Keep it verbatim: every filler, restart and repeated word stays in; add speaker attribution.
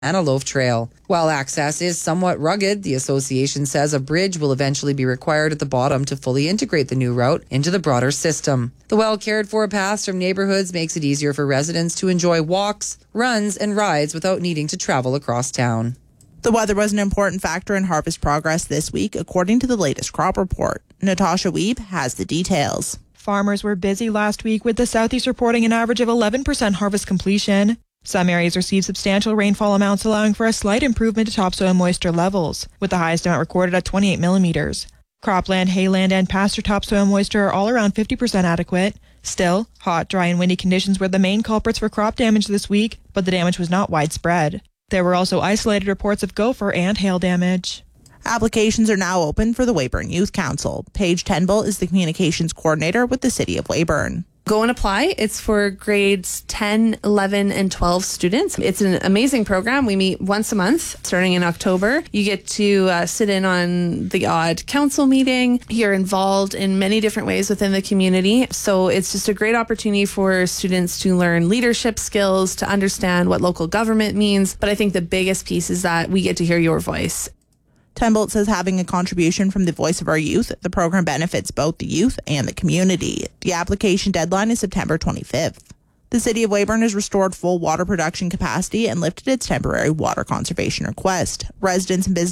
Speaker 1: and a loaf trail. While access is somewhat rugged, the association says a bridge will eventually be required at the bottom to fully integrate the new route into the broader system. The well-cared-for paths from neighborhoods makes it easier for residents to enjoy walks, runs, and rides without needing to travel across town.
Speaker 2: The weather was an important factor in harvest progress this week, according to the latest crop report. Natasha Weeb has the details.
Speaker 3: Farmers were busy last week, with the Southeast reporting an average of eleven percent harvest completion. Some areas received substantial rainfall amounts, allowing for a slight improvement to topsoil moisture levels, with the highest amount recorded at twenty-eight millimeters. Cropland, hayland, and pasture topsoil moisture are all around fifty percent adequate. Still, hot, dry, and windy conditions were the main culprits for crop damage this week, but the damage was not widespread. There were also isolated reports of gopher and hail damage.
Speaker 2: Applications are now open for the Weyburn Youth Council. Paige Tenbull is the communications coordinator with the City of Weyburn.
Speaker 4: Go and apply. It's for grades ten, eleven, and twelve students. It's an amazing program. We meet once a month starting in October. You get to uh, sit in on the odd council meeting. You're involved in many different ways within the community. So it's just a great opportunity for students to learn leadership skills, to understand what local government means. But I think the biggest piece is that we get to hear your voice.
Speaker 2: Tenbolt says having a contribution from the voice of our youth, the program benefits both the youth and the community. The application deadline is September twenty-fifth. The City of Weyburn has restored full water production capacity and lifted its temporary water conservation request. Residents and businesses